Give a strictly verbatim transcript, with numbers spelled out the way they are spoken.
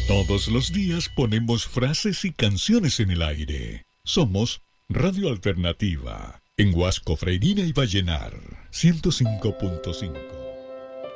Todos los días ponemos frases y canciones en el aire. Somos Radio Alternativa, en Huasco, Freirina y Vallenar, ciento cinco punto cinco.